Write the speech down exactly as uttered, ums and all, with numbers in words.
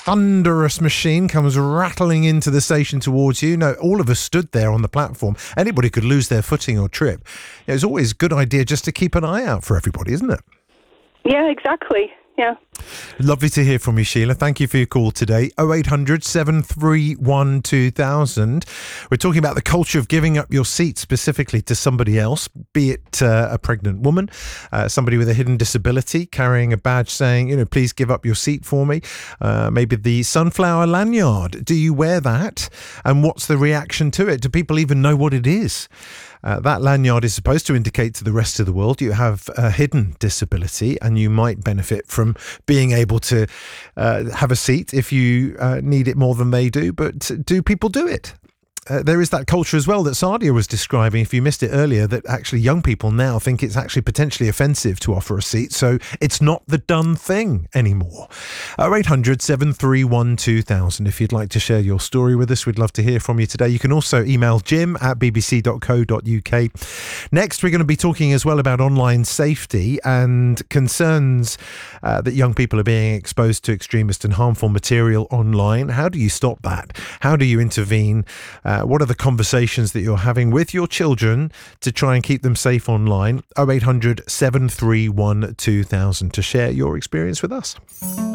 thunderous machine comes rattling into the station towards you. No, all of us stood there on the platform. Anybody could lose their footing or trip. It's always a good idea just to keep an eye out for everybody, isn't it? Yeah, exactly. Yeah. Lovely to hear from you, Sheila. Thank you for your call today. oh eight hundred, seven three one, two thousand. We're talking about the culture of giving up your seat specifically to somebody else, be it uh, a pregnant woman, uh, somebody with a hidden disability, carrying a badge saying, you know, please give up your seat for me. Uh, maybe the sunflower lanyard. Do you wear that? And what's the reaction to it? Do people even know what it is? Uh, that lanyard is supposed to indicate to the rest of the world you have a hidden disability and you might benefit from being able to uh, have a seat if you uh, need it more than they do. But do people do it? Uh, there is that culture as well that Sadia was describing, if you missed it earlier, that actually young people now think it's actually potentially offensive to offer a seat. So it's not the done thing anymore. oh eight hundred, seven three one, two thousand. If you'd like to share your story with us, we'd love to hear from you today. You can also email jim at b b c dot co dot u k. Next, we're going to be talking as well about online safety and concerns uh, that young people are being exposed to extremist and harmful material online. How do you stop that? How do you intervene? Uh, what are the conversations that you're having with your children to try and keep them safe online? oh eight hundred, seven three one, two thousand to share your experience with us.